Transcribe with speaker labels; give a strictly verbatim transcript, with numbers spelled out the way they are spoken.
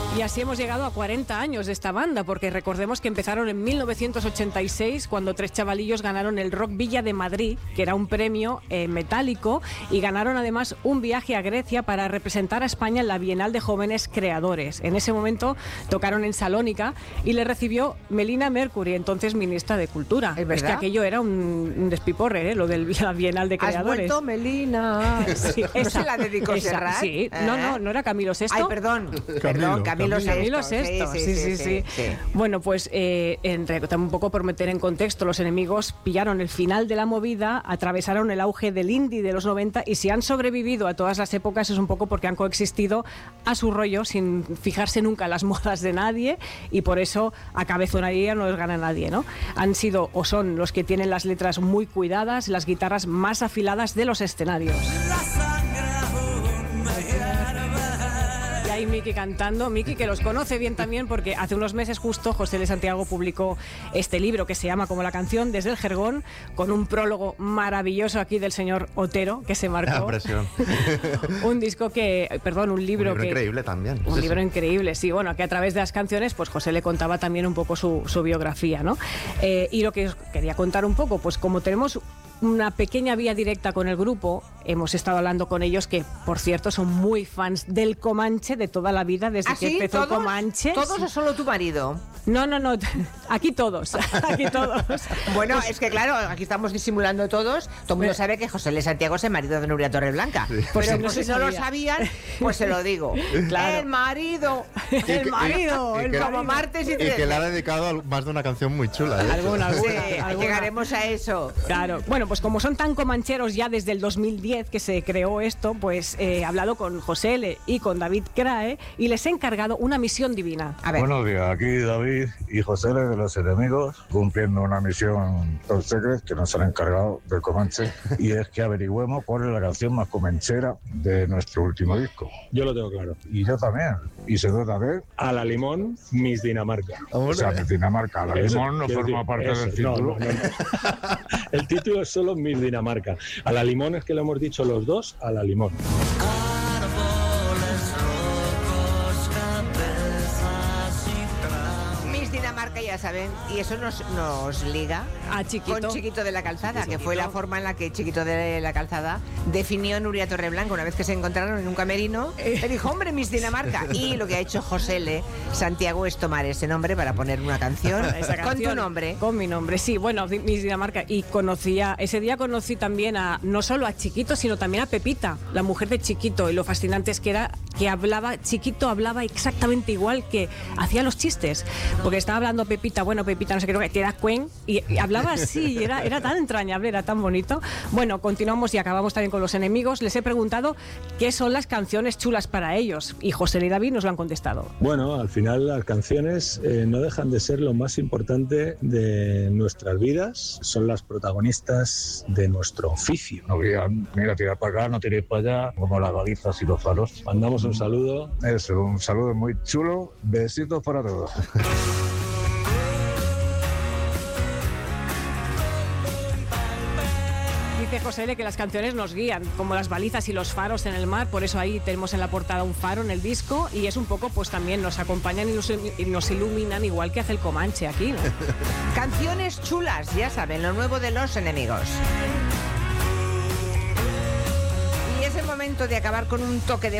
Speaker 1: Y así hemos llegado a cuarenta años de esta banda, porque recordemos que empezaron en mil novecientos ochenta y seis, cuando tres chavalillos ganaron el Rock Villa de Madrid, que era un premio eh, metálico, y ganaron además un viaje a Grecia para representar a España en la Bienal de Jóvenes Creadores. En ese momento tocaron en Salónica y le recibió Melina Mercury, entonces ministra de Cultura.
Speaker 2: ¿Es verdad?
Speaker 1: Es que aquello era un, un despiporre, ¿eh? Lo de la Bienal de Creadores.
Speaker 2: ¿Has vuelto, Melina?
Speaker 1: Sí,
Speaker 2: ¿No
Speaker 1: esa,
Speaker 2: se la dedicó
Speaker 1: esa,
Speaker 2: Serrat?
Speaker 1: Sí,
Speaker 2: ¿Eh?
Speaker 1: no, no, no era Camilo Sesto.
Speaker 2: Ay, perdón, perdón, Camilo Sesto.
Speaker 1: Camilo Sesto, sí, sí, sí, sí, sí.
Speaker 2: sí.
Speaker 1: Bueno, pues eh, en, un poco por meter en contexto, los enemigos pillaron el final de la movida, atravesaron el auge del indie de los noventa, y si han sobrevivido a todas las épocas es un poco porque han coexistido a su rollo sin fijarse nunca en las modas de nadie, y por eso a cabezonería no les gana nadie, ¿no? Han sido o son los que tienen las letras muy cuidadas, las guitarras más afiladas de los escenarios. Y ahí Miki cantando, Miki que los conoce bien también, porque hace unos meses justo José L. Santiago publicó este libro que se llama como la canción, Desde el Jergón, con un prólogo maravilloso aquí del señor Otero, que se marcó.
Speaker 3: La presión.
Speaker 1: Un disco que, perdón, un libro,
Speaker 3: un libro
Speaker 1: que...
Speaker 3: increíble también.
Speaker 1: Un
Speaker 3: sí,
Speaker 1: libro
Speaker 3: sí.
Speaker 1: increíble, sí, bueno, que a través de las canciones, pues José le contaba también un poco su, su biografía, ¿no? Eh, y lo que os quería contar un poco, pues como tenemos una pequeña vía directa con el grupo, hemos estado hablando con ellos, que por cierto son muy fans del Comanche de toda la vida, desde
Speaker 2: ¿Ah,
Speaker 1: que
Speaker 2: sí?
Speaker 1: empezó
Speaker 2: ¿Todos?
Speaker 1: el Comanche.
Speaker 2: ¿Todos o solo tu marido?
Speaker 1: No, no, no, aquí todos, aquí todos.
Speaker 2: Bueno, es que claro, aquí estamos disimulando todos. Todo el mundo sabe que José L. Santiago es el marido de Nuria Torreblanca.
Speaker 3: Sí.
Speaker 2: Pero
Speaker 1: Pues si no
Speaker 2: por
Speaker 1: se
Speaker 2: si no lo
Speaker 1: sabía.
Speaker 2: sabían, pues se lo digo.
Speaker 1: Claro.
Speaker 2: El marido,
Speaker 3: que-
Speaker 2: el marido,
Speaker 3: y
Speaker 2: el
Speaker 3: que-
Speaker 2: como martes y
Speaker 3: Y que le ha
Speaker 2: trece.
Speaker 3: dedicado a más de una canción muy chula. ¿eh?
Speaker 1: Alguna,
Speaker 2: Sí,
Speaker 1: alguna, alguna.
Speaker 2: llegaremos a eso.
Speaker 1: Claro, bueno, pues como son tan comancheros ya desde el dos mil diez que se creó esto, pues eh, he hablado con José L. y con David Crae y les he encargado una misión divina.
Speaker 2: A ver,
Speaker 4: Buenos días, aquí David y José L. de los Enemigos, cumpliendo una misión top secret que nos han encargado del Comanche, y es que averigüemos cuál es la canción más comanchera de nuestro último disco.
Speaker 5: Yo lo tengo claro.
Speaker 4: Y yo también. Y se trata de...
Speaker 5: A la Limón, Miss Dinamarca.
Speaker 4: O sea, que Dinamarca, la
Speaker 5: Eso,
Speaker 4: Limón no
Speaker 5: quiero
Speaker 4: forma
Speaker 5: decir,
Speaker 4: parte
Speaker 5: eso,
Speaker 4: del título.
Speaker 5: no, no, no. El título es solo Miss Dinamarca. A la Limón es que lo hemos dicho los dos, a la Limón.
Speaker 2: Miss Dinamarca, ya saben, y eso nos, nos liga
Speaker 1: A Chiquito.
Speaker 2: con Chiquito de la Calzada,
Speaker 1: Chiquito.
Speaker 2: que fue la forma en la que Chiquito de la Calzada definió a Nuria Torreblanca una vez que se encontraron en un camerino. Le dijo, hombre, Miss Dinamarca. Y lo que ha hecho José L. Santiago es tomar ese nombre para poner una canción,
Speaker 1: Esa
Speaker 2: con
Speaker 1: canción,
Speaker 2: tu nombre.
Speaker 1: Con mi nombre, sí. Bueno, di- Miss Dinamarca. Y conocía, ese día conocí también a, no solo a Chiquito, sino también a Pepita, la mujer de Chiquito. Y lo fascinante es que era que hablaba, Chiquito hablaba exactamente igual, que hacía los chistes. Porque estaba hablando Pepita, bueno, Pepita, no sé qué, que te das cuen. Y, y hablaba así, y era, era tan entrañable, era tan bonito. Bueno, continuamos y acabamos también con los enemigos. Les he preguntado qué son las canciones chulas para ellos. Y José y David nos lo han contestado.
Speaker 5: Bueno, al final las canciones eh, no dejan de ser lo más importante de nuestras vidas. Son las protagonistas de nuestro oficio.
Speaker 4: No digan, mira, tirar para acá, no tiréis para allá, como las balizas y los faros.
Speaker 5: Mandamos un saludo.
Speaker 4: Eso, un saludo muy chulo. Besitos para todos.
Speaker 1: Dice José L. que las canciones nos guían, como las balizas y los faros en el mar, por eso ahí tenemos en la portada un faro en el disco, y es un poco, pues también nos acompañan y nos, y nos iluminan, igual que hace el Comanche aquí, ¿no?
Speaker 2: Canciones chulas, ya saben, lo nuevo de los enemigos. Y es el momento de acabar con un toque de